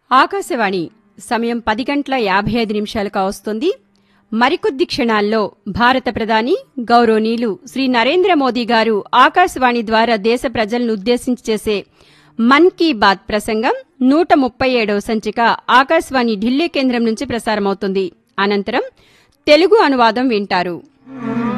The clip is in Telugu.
ఆకాశవాణి సమయం 10:55 కావస్తోంది. మరికొద్ది క్షణాల్లో భారత ప్రధాని గౌరవనీయులు శ్రీ నరేంద్ర మోదీ గారు ఆకాశవాణి ద్వారా దేశ ప్రజలను ఉద్దేశించి చేసే మన్ కీ బాత్ ప్రసంగం 137వ సంచిక ఆకాశవాణి ఢిల్లీ కేంద్రం నుంచి ప్రసారమవుతుంది. అనంతరం తెలుగు అనువాదం వింటారు.